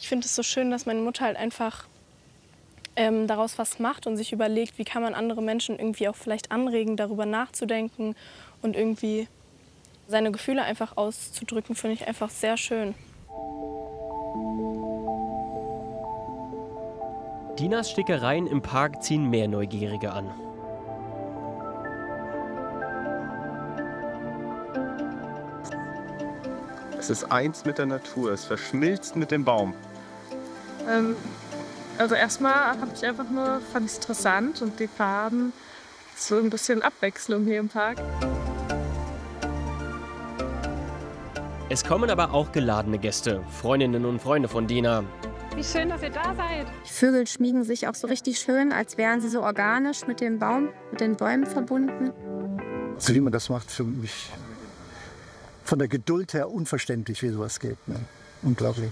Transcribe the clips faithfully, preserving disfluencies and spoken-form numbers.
Ich finde es so schön, dass meine Mutter halt einfach ähm, daraus was macht und sich überlegt, wie kann man andere Menschen irgendwie auch vielleicht anregen, darüber nachzudenken und irgendwie seine Gefühle einfach auszudrücken, finde ich einfach sehr schön. Dinas Stickereien im Park ziehen mehr Neugierige an. Es ist eins mit der Natur, es verschmilzt mit dem Baum. Ähm, also erstmal habe ich einfach nur, fand ich es interessant und die Farben, so ein bisschen Abwechslung hier im Park. Es kommen aber auch geladene Gäste, Freundinnen und Freunde von Dina. Wie schön, dass ihr da seid. Die Vögel schmiegen sich auch so richtig schön, als wären sie so organisch mit dem Baum, mit den Bäumen verbunden. So wie man das macht, für mich von der Geduld her unverständlich, wie sowas geht. Ne? Unglaublich.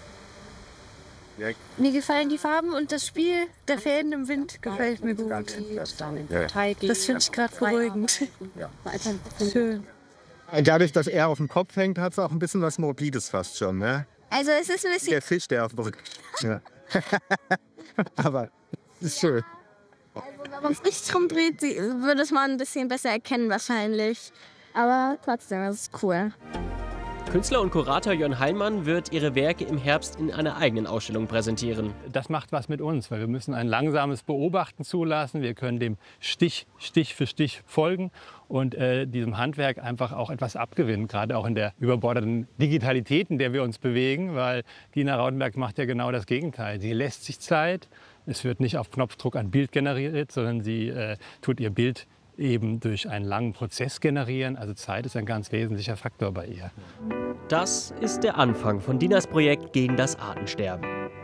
Mir gefallen die Farben und das Spiel der Fäden im Wind gefällt mir gut. Das finde ich gerade beruhigend. Schön. Dadurch, dass er auf dem Kopf hängt, hat es auch ein bisschen was Morbides fast schon. Ne? Also es ist ein bisschen... Der Fisch, der auf dem Rücken. Ja. Aber es ist schön. Also wenn man es richtig rumdreht, würde es man ein bisschen besser erkennen wahrscheinlich. Aber trotzdem, das ist cool. Künstler und Kurator Jörn Heilmann wird ihre Werke im Herbst in einer eigenen Ausstellung präsentieren. Das macht was mit uns, weil wir müssen ein langsames Beobachten zulassen. Wir können dem Stich, Stich für Stich folgen und äh, diesem Handwerk einfach auch etwas abgewinnen, gerade auch in der überbordenden Digitalität, in der wir uns bewegen, weil Dina Rautenberg macht ja genau das Gegenteil. Sie lässt sich Zeit, es wird nicht auf Knopfdruck ein Bild generiert, sondern sie äh, tut ihr Bild eben durch einen langen Prozess generieren. Also Zeit ist ein ganz wesentlicher Faktor bei ihr. Das ist der Anfang von Dinas Projekt gegen das Artensterben.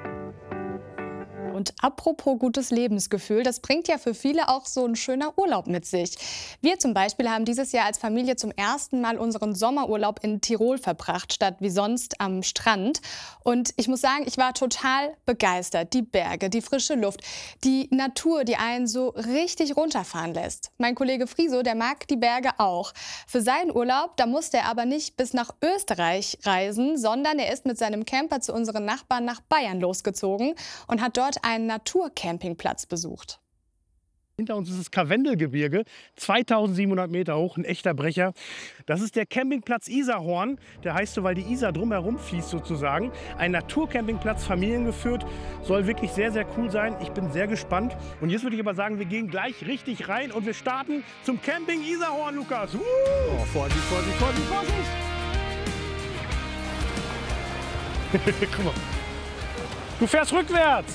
Und apropos gutes Lebensgefühl, das bringt ja für viele auch so ein schöner Urlaub mit sich. Wir zum Beispiel haben dieses Jahr als Familie zum ersten Mal unseren Sommerurlaub in Tirol verbracht, statt wie sonst am Strand. Und ich muss sagen, ich war total begeistert. Die Berge, die frische Luft, die Natur, die einen so richtig runterfahren lässt. Mein Kollege Friso, der mag die Berge auch. Für seinen Urlaub, da musste er aber nicht bis nach Österreich reisen, sondern er ist mit seinem Camper zu unseren Nachbarn nach Bayern losgezogen und hat dort einen Naturcampingplatz besucht. Hinter uns ist das Karwendelgebirge, zweitausendsiebenhundert Meter hoch, ein echter Brecher. Das ist der Campingplatz Isarhorn. Der heißt so, weil die Isar drumherum fließt sozusagen. Ein Naturcampingplatz, familiengeführt, soll wirklich sehr, sehr cool sein. Ich bin sehr gespannt. Und jetzt würde ich aber sagen, wir gehen gleich richtig rein und wir starten zum Camping Isarhorn, Lukas. Uh! Oh, Vorsicht, Vorsicht, Vorsicht, Vorsicht! Guck mal. Du fährst rückwärts.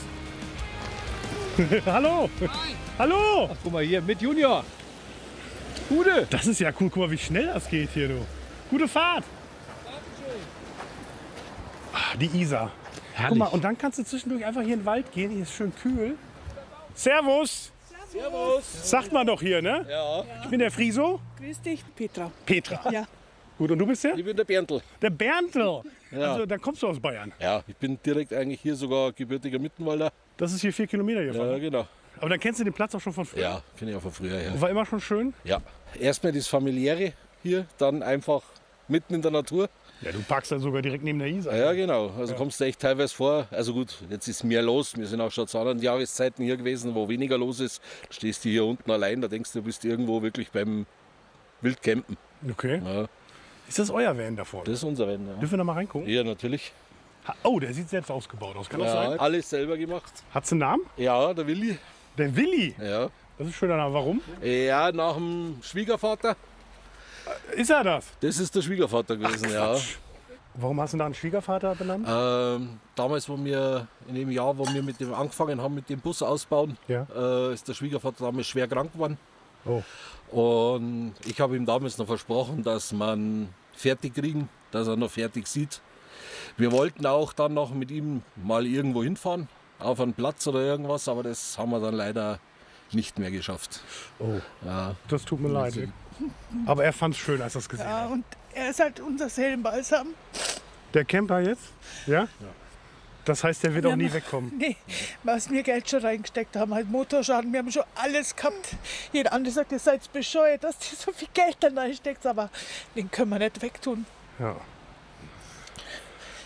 Hallo. Hi. Hallo. Ach, guck mal hier mit Junior. Gute. Das ist ja cool. Guck mal, wie schnell das geht hier, du. Gute Fahrt. Dankeschön. Ach, die Isar. Herrlich. Guck mal, und dann kannst du zwischendurch einfach hier in den Wald gehen. Hier ist schön kühl. Servus. Servus. Sagt man doch hier, ne? Ja. Ich bin der Friso. Grüß dich, Petra. Petra. Ja. Gut, und du bist der? Ich bin der Berntl. Der Berntl. Ja. Also, dann kommst du aus Bayern. Ja, ich bin direkt eigentlich hier sogar gebürtiger Mittenwalder. Das ist hier vier Kilometer hier. Ja, genau. Aber dann kennst du den Platz auch schon von früher? Ja, kenne ich auch von früher her. War immer schon schön? Ja. Erstmal das Familiäre hier, dann einfach mitten in der Natur. Ja, du parkst dann sogar direkt neben der Isar. Ja, genau. Also ja. kommst du echt teilweise vor. Also gut, jetzt ist mehr los. Wir sind auch schon zu anderen Jahreszeiten hier gewesen, wo weniger los ist. Du stehst hier unten allein, da denkst du, du bist irgendwo wirklich beim Wildcampen. Okay. Ja. Ist das euer Van davor? Das ist unser Van, ja. Dürfen wir da mal reingucken? Ja, natürlich. Oh, der sieht selbst ausgebaut aus. Kann ja, das sein? Alles selber gemacht. Hat's einen Namen? Ja, der Willi. Der Willi? Ja. Das ist ein schöner Name. Warum? Ja, nach dem Schwiegervater. Ist er das? Das ist der Schwiegervater gewesen, Ach, ja. Warum hast du da einen Schwiegervater benannt? Ähm, damals, wo wir in dem Jahr, wo wir mit dem angefangen haben, mit dem Bus ausbauen, ja. äh, ist der Schwiegervater damals schwer krank geworden. Oh. Und ich habe ihm damals noch versprochen, dass man fertig kriegen, dass er noch fertig sieht. Wir wollten auch dann noch mit ihm mal irgendwo hinfahren, auf einen Platz oder irgendwas, aber das haben wir dann leider nicht mehr geschafft. Oh, ja. Das tut mir leid. Aber er fand es schön, als er es gesehen ja, hat. Und er ist halt unser Seelenbalsam. Der Camper jetzt? Ja? Ja. Das heißt, der wird wir auch nie haben, wegkommen? Nee, was wir Geld schon reingesteckt haben, halt Motorschaden, wir haben schon alles gehabt. Jeder andere sagt, ihr seid bescheuert, dass ihr so viel Geld da reinsteckt, aber den können wir nicht wegtun. Ja.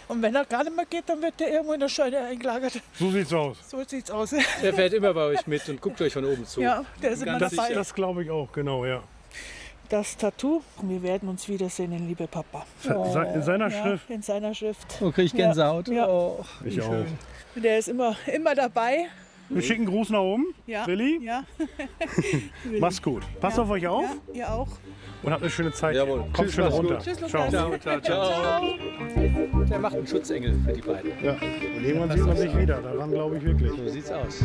Und wenn er gar nicht mehr geht, dann wird der irgendwo in der Scheune eingelagert. So sieht's aus. So sieht's aus. Der fährt immer bei euch mit und guckt euch von oben zu. Ja, der ist immer Das, dabei. das glaube ich auch, genau, ja. Das Tattoo, wir werden uns wiedersehen, in liebe Papa. Se- in seiner ja, Schrift? In seiner Schrift. Oh, krieg ich Gänsehaut. Ja. Oh, Ich auch. Der ist immer, immer dabei. Wir schicken Gruß nach oben. Ja. Willi, Ja. mach's gut. Passt Ja. auf euch auf Ja, ihr auch. und habt eine schöne Zeit. Jawohl. Kommt Tschüss, schön mach's runter. gut. Tschüss, Ciao. Lukas. Ciao, ciao, ciao. Der macht einen Schutzengel für die beiden. Ja. Und irgendwann sieht man sich wieder. Daran glaube ich wirklich. So sieht's aus.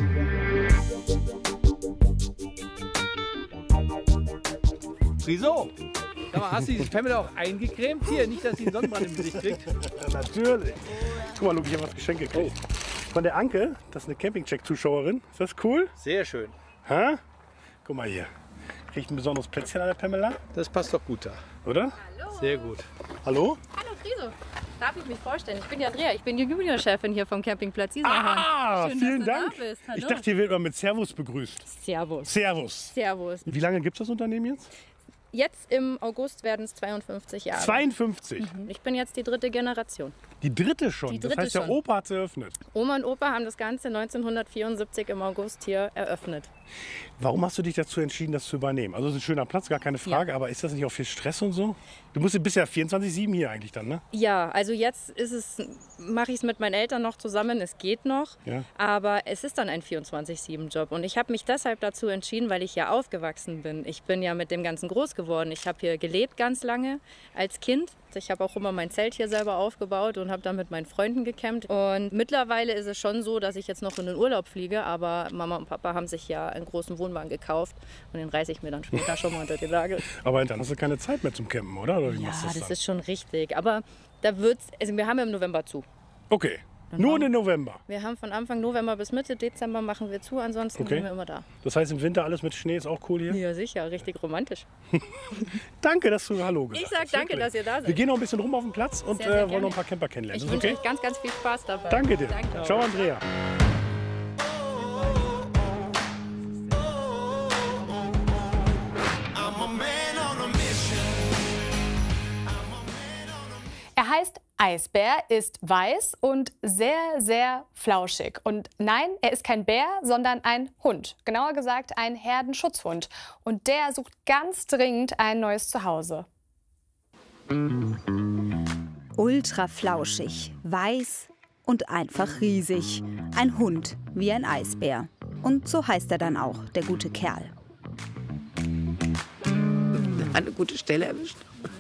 Wieso? Sag mal, hast du dieses Pamela auch eingecremt? Hier, nicht, dass sie einen Sonnenbrand im Gesicht kriegt. Ja, natürlich. Guck mal, Luke, ich habe was Geschenk gekriegt. Von der Anke, das ist eine Campingcheck-Zuschauerin. Ist das cool? Sehr schön. Hä? Guck mal hier. Kriegt ein besonderes Plätzchen an der Pamela, Das passt doch gut da. oder? Sehr gut. Hallo? Hallo Friso, darf ich mich vorstellen? Ich bin die Andrea, ich bin die Juniorchefin hier vom Campingplatz Isarhorn. Ah, Schön, vielen dass du Dank. Da bist. Hallo. Ich dachte, hier wird man mit Servus begrüßt. Servus. Servus. Servus. Wie lange gibt es das Unternehmen jetzt? Jetzt im August werden es zweiundfünfzig Jahre. zweiundfünfzig. Mhm. Ich bin jetzt die dritte Generation. Die dritte schon. Die das dritte heißt, der schon. Opa hat es eröffnet. Oma und Opa haben das Ganze neunzehnhundertvierundsiebzig im August hier eröffnet. Warum hast du dich dazu entschieden, das zu übernehmen? Also, es ist ein schöner Platz, gar keine Frage. Aber ist das nicht auch viel Stress und so? Du musst bist ja vierundzwanzig sieben hier eigentlich dann, ne? Ja, also jetzt ist es, mache ich es mit meinen Eltern noch zusammen, es geht noch, Ja. aber es ist dann ein vierundzwanzig sieben Job und ich habe mich deshalb dazu entschieden, weil ich hier aufgewachsen bin. Ich bin ja mit dem Ganzen groß geworden. Ich habe hier gelebt ganz lange als Kind. Ich habe auch immer mein Zelt hier selber aufgebaut und habe dann mit meinen Freunden gecampt. Und mittlerweile ist es schon so, dass ich jetzt noch in den Urlaub fliege, aber Mama und Papa haben sich ja einen großen Wohnwagen gekauft und den reiße ich mir dann später schon mal unter die Nagel. Aber dann hast du keine Zeit mehr zum Campen, oder? oder wie Ja, machst du das, das dann? ist schon richtig. Aber da wird's, also wir haben ja im November zu. Okay, nur im November. Wir haben von Anfang November bis Mitte Dezember machen wir zu, ansonsten Okay. sind wir immer da. Das heißt, im Winter alles mit Schnee ist auch cool hier? Ja, sicher, richtig romantisch. Danke, dass du Hallo gesagt Ich sag hast. danke, wirklich. dass ihr da seid. Wir gehen noch ein bisschen rum auf den Platz und Sehr, sehr äh, wollen gerne. noch ein paar Camper kennenlernen. Ich Ist wünsche okay? euch ganz, ganz viel Spaß dabei. Danke dir. Danke. Ciao, Andrea. Er heißt Eisbär, ist weiß und sehr, sehr flauschig. Und nein, er ist kein Bär, sondern ein Hund. Genauer gesagt ein Herdenschutzhund. Und der sucht ganz dringend ein neues Zuhause. Ultra flauschig, weiß und einfach riesig. Ein Hund wie ein Eisbär. Und so heißt er dann auch, der gute Kerl. Eine gute Stelle erwischt.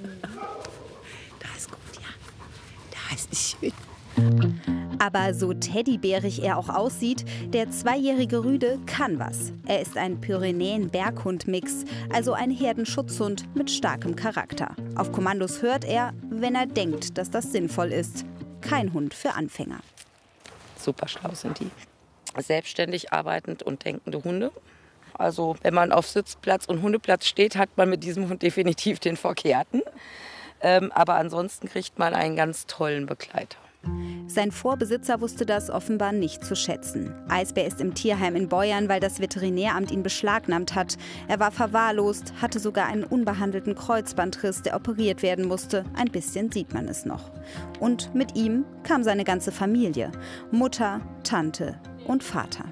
Da ist gut, ja. Da ist es schön. Aber so teddybärig er auch aussieht, der zweijährige Rüde kann was. Er ist ein Pyrenäen-Berghund-Mix, also ein Herdenschutzhund mit starkem Charakter. Auf Kommandos hört er, wenn er denkt, dass das sinnvoll ist. Kein Hund für Anfänger. Super schlau sind die. Selbstständig arbeitend und denkende Hunde. Also wenn man auf Sitzplatz und Hundeplatz steht, hat man mit diesem Hund definitiv den Verkehrten. Ähm, aber ansonsten kriegt man einen ganz tollen Begleiter. Sein Vorbesitzer wusste das offenbar nicht zu schätzen. Eisbär ist im Tierheim in Beuern, weil das Veterinäramt ihn beschlagnahmt hat. Er war verwahrlost, hatte sogar einen unbehandelten Kreuzbandriss, der operiert werden musste. Ein bisschen sieht man es noch. Und mit ihm kam seine ganze Familie. Mutter, Tante und Vater.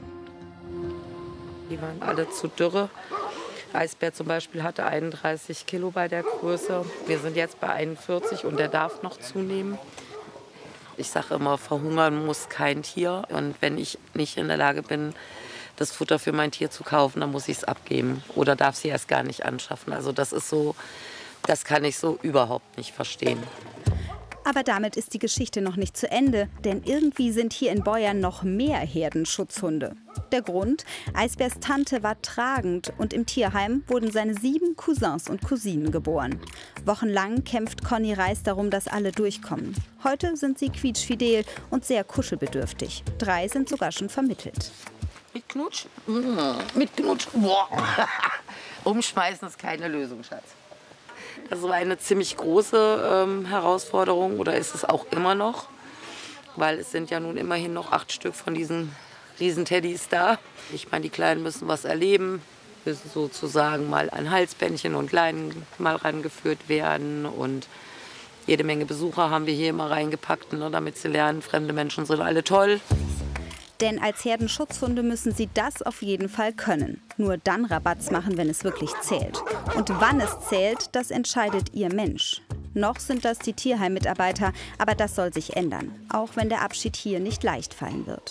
Die waren alle zu dürre. Eisbär zum Beispiel hatte einunddreißig Kilo bei der Größe. Wir sind jetzt bei einundvierzig und der darf noch zunehmen. Ich sage immer, verhungern muss kein Tier. Und wenn ich nicht in der Lage bin, das Futter für mein Tier zu kaufen, dann muss ich es abgeben oder darf sie erst gar nicht anschaffen. Also das ist so, das kann ich so überhaupt nicht verstehen. Aber damit ist die Geschichte noch nicht zu Ende, denn irgendwie sind hier in Beuern noch mehr Herdenschutzhunde. Der Grund? Eisbärs Tante war tragend und im Tierheim wurden seine sieben Cousins und Cousinen geboren. Wochenlang kämpft Conny Reis darum, dass alle durchkommen. Heute sind sie quietschfidel und sehr kuschelbedürftig. Drei sind sogar schon vermittelt. Mit Knutsch? Mmh, mit Knutsch. Boah. Umschmeißen ist keine Lösung, Schatz. Das war eine ziemlich große ähm, Herausforderung oder ist es auch immer noch, weil es sind ja nun immerhin noch acht Stück von diesen Riesenteddys da. Ich meine, die Kleinen müssen was erleben, müssen sozusagen mal ein Halsbändchen und Leinen mal rangeführt werden und Jede Menge Besucher haben wir hier immer reingepackt, ne, damit sie lernen, fremde Menschen sind alle toll. Denn als Herdenschutzhunde müssen sie das auf jeden Fall können. Nur dann Rabatz machen, wenn es wirklich zählt. Und wann es zählt, das entscheidet ihr Mensch. Noch sind das die Tierheim-Mitarbeiter, aber das soll sich ändern. Auch wenn der Abschied hier nicht leicht fallen wird.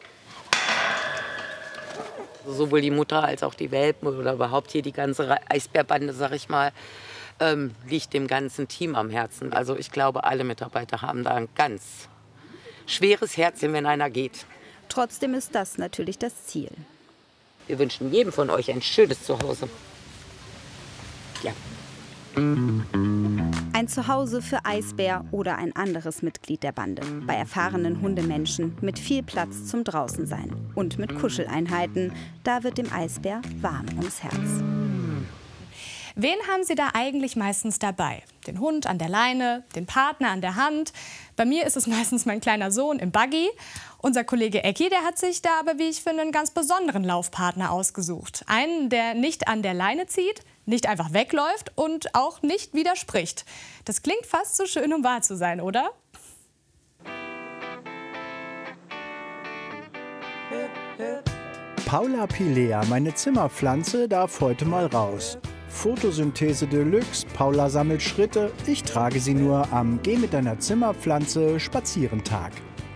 Sowohl die Mutter als auch die Welpen oder überhaupt hier die ganze Eisbärbande, sag ich mal, ähm, liegt dem ganzen Team am Herzen. Also ich glaube, alle Mitarbeiter haben da ein ganz schweres Herzchen, wenn einer geht. Trotzdem ist das natürlich das Ziel. Wir wünschen jedem von euch ein schönes Zuhause. Ja. Ein Zuhause für Eisbär oder ein anderes Mitglied der Bande. Bei erfahrenen Hundemenschen mit viel Platz zum Draußensein. Und mit Kuscheleinheiten. Da wird dem Eisbär warm ums Herz. Wen haben Sie da eigentlich meistens dabei? Den Hund an der Leine, den Partner an der Hand. Bei mir ist es meistens mein kleiner Sohn im Buggy. Unser Kollege Ecki, der hat sich da aber, wie ich finde, einen ganz besonderen Laufpartner ausgesucht. Einen, der nicht an der Leine zieht, nicht einfach wegläuft und auch nicht widerspricht. Das klingt fast so schön, um wahr zu sein, oder? Paula Pilea, meine Zimmerpflanze, darf heute mal raus. Photosynthese Deluxe, Paula sammelt Schritte, ich trage sie nur am Geh mit deiner Zimmerpflanze Spazierentag.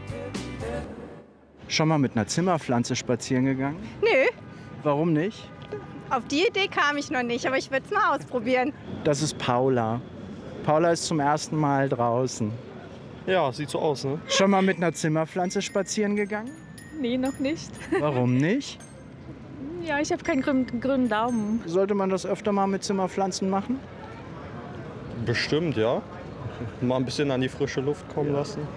Schon mal mit einer Zimmerpflanze spazieren gegangen? Nö. Warum nicht? Auf die Idee kam ich noch nicht, aber ich würde es mal ausprobieren. Das ist Paula. Paula ist zum ersten Mal draußen. Ja, sieht so aus, ne? Schon mal mit einer Zimmerpflanze spazieren gegangen? Nee, noch nicht. Warum nicht? Ja, ich habe keinen grünen, grünen Daumen. Sollte man das öfter mal mit Zimmerpflanzen machen? Bestimmt, ja. Mal ein bisschen an die frische Luft kommen lassen.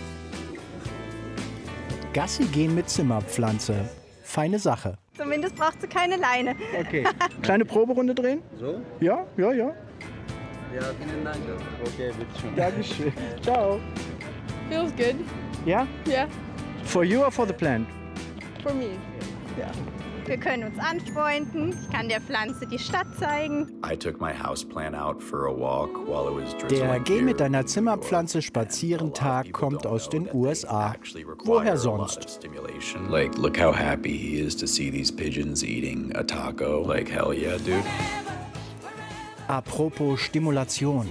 Gassi gehen mit Zimmerpflanze. Feine Sache. Zumindest braucht sie keine Leine. Okay. Kleine Proberunde drehen? So? Ja, ja, ja. Ja, vielen Dank. Okay, bitte schön. Dankeschön. Ciao. Feels good. Ja? Yeah. For you or for the plant? For me. Ja. Wir können uns anfreunden. Ich kann der Pflanze die Stadt zeigen. I took my houseplant out for a walk while it was drizzling. Der Geh mit deiner Zimmerpflanze Spazierentag kommt aus den U S A. Woher sonst? Like, look how happy he is to see these pigeons eating a taco. Like, hell yeah, dude. Apropos Stimulation.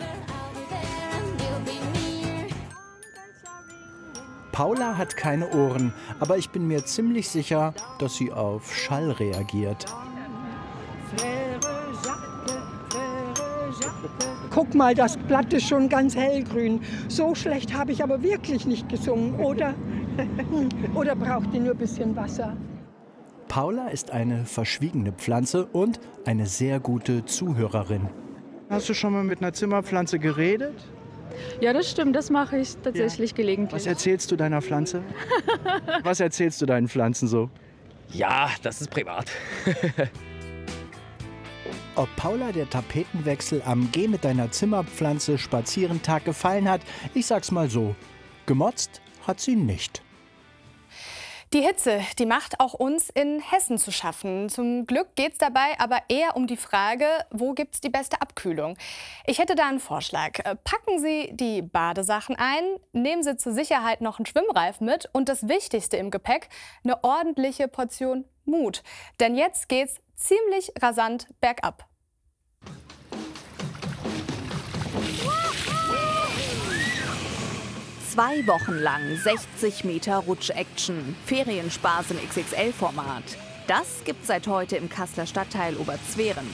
Paula hat keine Ohren, aber ich bin mir ziemlich sicher, dass sie auf Schall reagiert. Guck mal, das Blatt ist schon ganz hellgrün. So schlecht habe ich aber wirklich nicht gesungen, oder? Oder braucht die nur ein bisschen Wasser? Paula ist eine verschwiegene Pflanze und eine sehr gute Zuhörerin. Hast du schon mal mit einer Zimmerpflanze geredet? Ja, das stimmt, das mache ich tatsächlich ja. gelegentlich. Was erzählst du deiner Pflanze? Was erzählst du deinen Pflanzen so? Ja, das ist privat. Ob Paula der Tapetenwechsel am Geh mit deiner Zimmerpflanze Spazierentag gefallen hat, ich sag's mal so, gemotzt hat sie nicht. Die Hitze, die macht auch uns in Hessen zu schaffen. Zum Glück geht es dabei aber eher um die Frage, wo gibt es die beste Abkühlung? Ich hätte da einen Vorschlag. Packen Sie die Badesachen ein, nehmen Sie zur Sicherheit noch einen Schwimmreifen mit und das Wichtigste im Gepäck, eine ordentliche Portion Mut. Denn jetzt geht's ziemlich rasant bergab. Zwei Wochen lang sechzig Meter Rutsch-Action. Ferienspaß im X X L-Format. Das gibt's seit heute im Kasseler Stadtteil Oberzweren.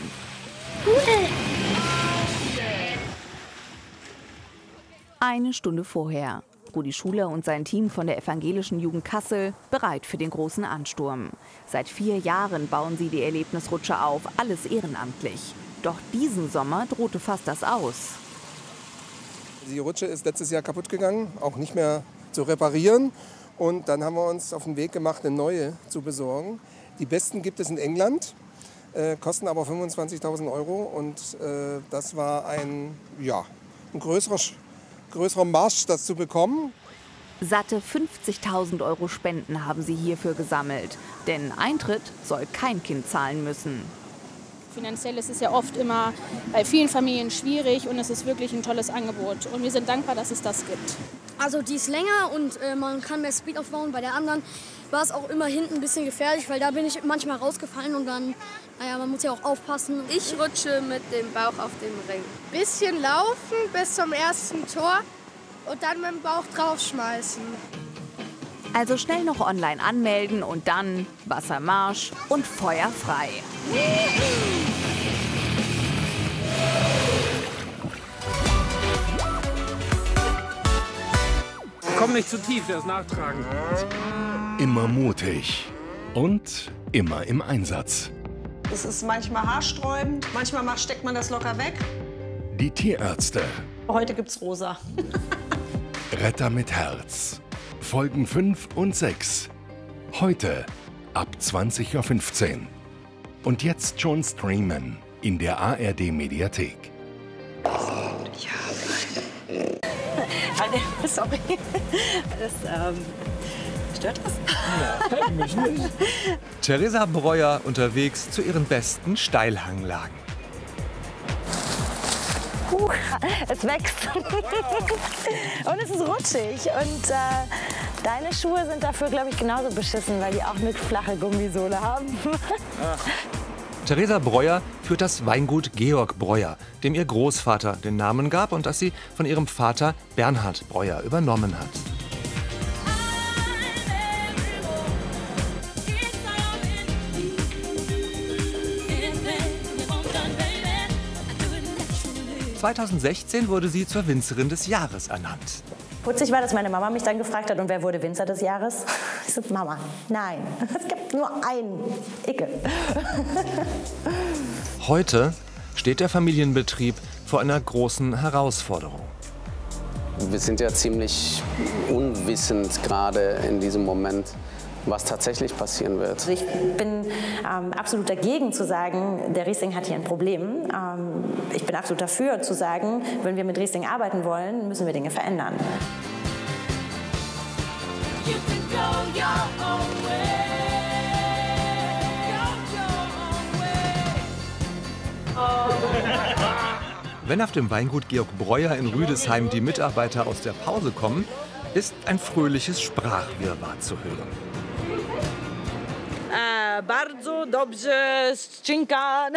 Eine Stunde vorher. Rudi Schuler und sein Team von der Evangelischen Jugend Kassel bereit für den großen Ansturm. Seit vier Jahren bauen sie die Erlebnisrutsche auf, alles ehrenamtlich. Doch diesen Sommer drohte fast das Aus. Die Rutsche ist letztes Jahr kaputt gegangen, auch nicht mehr zu reparieren. Und dann haben wir uns auf den Weg gemacht, eine neue zu besorgen. Die besten gibt es in England, äh, kosten aber fünfundzwanzigtausend Euro. Und äh, das war ein, ja, ein größerer, größerer Marsch, das zu bekommen. Satte fünfzigtausend Euro Spenden haben sie hierfür gesammelt. Denn Eintritt soll kein Kind zahlen müssen. Finanziell ist es ja oft immer bei vielen Familien schwierig und es ist wirklich ein tolles Angebot. Und wir sind dankbar, dass es das gibt. Also die ist länger und äh, man kann mehr Speed aufbauen. Bei der anderen war es auch immer hinten ein bisschen gefährlich, weil da bin ich manchmal rausgefallen und dann, naja, man muss ja auch aufpassen. Ich rutsche mit dem Bauch auf dem Ring. Bisschen laufen bis zum ersten Tor und dann mit dem Bauch draufschmeißen. Also schnell noch online anmelden und dann Wassermarsch und Feuer frei. Komm nicht zu tief, das Nachtragen. Immer mutig und immer im Einsatz. Es ist manchmal haarsträubend, manchmal steckt man das locker weg. Die Tierärzte. Heute gibt's rosa. Retter mit Herz. Folgen fünf und sechs. Heute ab zwanzig Uhr fünfzehn. Und jetzt schon streamen in der A R D-Mediathek. Sorry. Das, ähm, stört das? Ja, mich nicht. Theresa Breuer unterwegs zu ihren besten Steilhanglagen. Puh, es wächst. Und es ist rutschig. Und äh, deine Schuhe sind dafür, glaube ich, genauso beschissen, weil die auch eine flache Gummisohle haben. Ja. Theresa Breuer führt das Weingut Georg Breuer, dem ihr Großvater den Namen gab und das sie von ihrem Vater Bernhard Breuer übernommen hat. zweitausendsechzehn wurde sie zur Winzerin des Jahres ernannt. Putzig war, dass meine Mama mich dann gefragt hat, und wer wurde Winzer des Jahres? Ich so, Mama, nein, es gibt nur einen, Icke. Heute steht der Familienbetrieb vor einer großen Herausforderung. Wir sind ja ziemlich unwissend gerade in diesem Moment, was tatsächlich passieren wird. Ich bin ähm, absolut dagegen zu sagen, der Riesling hat hier ein Problem. Ähm, ich bin absolut dafür zu sagen, wenn wir mit Riesling arbeiten wollen, müssen wir Dinge verändern. Wenn auf dem Weingut Georg Breuer in Rüdesheim die Mitarbeiter aus der Pause kommen, ist ein fröhliches Sprachwirrwarr zu hören. Äh, bardzo dobrze, Stinkan.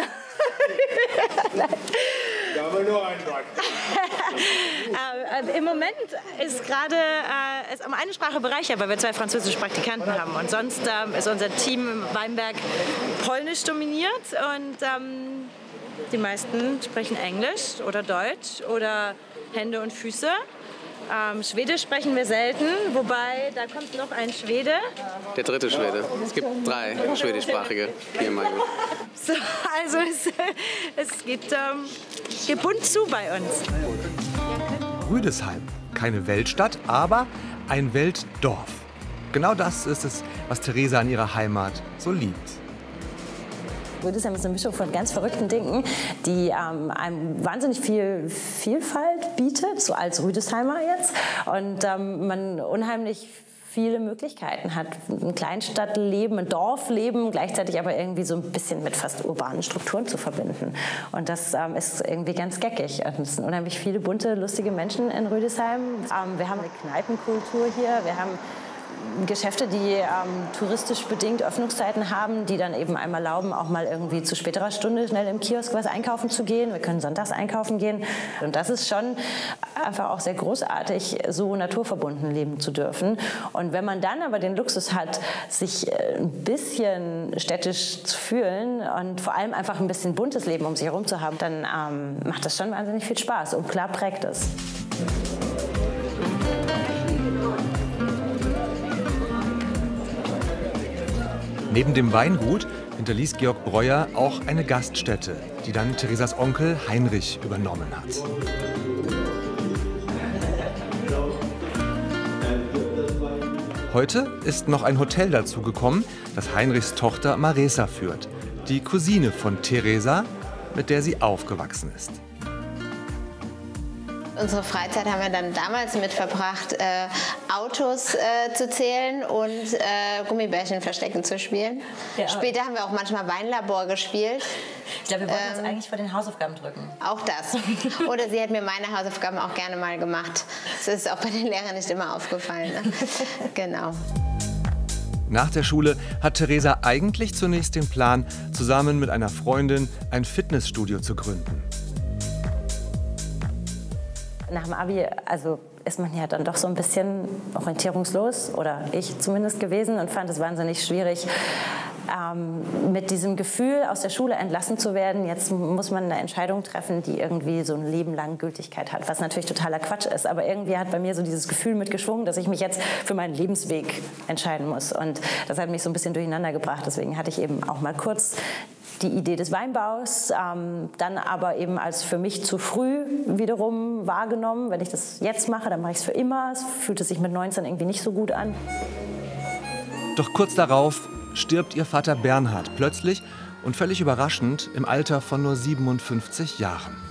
Da haben wir nur einen äh, Im Moment ist gerade äh, ist um eine Sprache bereichert, weil wir zwei französische Praktikanten haben. Und sonst äh, ist unser Team im Weinberg polnisch dominiert. Und ähm, die meisten sprechen Englisch oder Deutsch oder Hände und Füße. Ähm, Schwedisch sprechen wir selten, wobei da kommt noch ein Schwede. Der dritte Schwede. Es gibt drei schwedischsprachige hier im Weingut. So, also es, es geht, ähm, geht bunt zu bei uns. Rüdesheim, keine Weltstadt, aber ein Weltdorf. Genau das ist es, was Theresa an ihrer Heimat so liebt. Rüdesheim ist eine Mischung von ganz verrückten Dingen, die ähm, einem wahnsinnig viel Vielfalt bietet, so als Rüdesheimer jetzt. Und ähm, man unheimlich viele Möglichkeiten hat. Ein Kleinstadtleben, ein Dorfleben, gleichzeitig aber irgendwie so ein bisschen mit fast urbanen Strukturen zu verbinden. Und das ähm, ist irgendwie ganz geckig. Und es sind unheimlich viele bunte, lustige Menschen in Rüdesheim. Ähm, wir haben eine Kneipenkultur hier, wir haben Geschäfte, die ähm, touristisch bedingt Öffnungszeiten haben, die dann eben einem erlauben, auch mal irgendwie zu späterer Stunde schnell im Kiosk was einkaufen zu gehen. Wir können sonntags einkaufen gehen. Und das ist schon einfach auch sehr großartig, so naturverbunden leben zu dürfen. Und wenn man dann aber den Luxus hat, sich ein bisschen städtisch zu fühlen und vor allem einfach ein bisschen buntes Leben um sich herum zu haben, dann ähm, macht das schon wahnsinnig viel Spaß. Und klar prägt es. Neben dem Weingut hinterließ Georg Breuer auch eine Gaststätte, die dann Theresas Onkel Heinrich übernommen hat. Heute ist noch ein Hotel dazugekommen, das Heinrichs Tochter Maresa führt, die Cousine von Theresa, mit der sie aufgewachsen ist. Unsere Freizeit haben wir dann damals mit verbracht, äh, Autos äh, zu zählen und äh, Gummibärchen verstecken zu spielen. Ja. Später haben wir auch manchmal Weinlabor gespielt. Ich glaube, wir wollten ähm, uns eigentlich vor den Hausaufgaben drücken. Auch das. Oder sie hat mir meine Hausaufgaben auch gerne mal gemacht. Das ist auch bei den Lehrern nicht immer aufgefallen. Ne? Genau. Nach der Schule hat Theresa eigentlich zunächst den Plan, zusammen mit einer Freundin ein Fitnessstudio zu gründen. Nach dem Abi, also ist man ja dann doch so ein bisschen orientierungslos, oder ich zumindest gewesen, und fand es wahnsinnig schwierig, ähm, mit diesem Gefühl aus der Schule entlassen zu werden. Jetzt muss man eine Entscheidung treffen, die irgendwie so ein Leben lang Gültigkeit hat, was natürlich totaler Quatsch ist. Aber irgendwie hat bei mir so dieses Gefühl mitgeschwungen, dass ich mich jetzt für meinen Lebensweg entscheiden muss. Und das hat mich so ein bisschen durcheinander gebracht. Deswegen hatte ich eben auch mal kurz die Idee des Weinbaus, ähm, dann aber eben als für mich zu früh wiederum wahrgenommen. Wenn ich das jetzt mache, dann mache ich es für immer. Es fühlt sich mit neunzehn irgendwie nicht so gut an. Doch kurz darauf stirbt ihr Vater Bernhard plötzlich und völlig überraschend im Alter von nur siebenundfünfzig Jahren.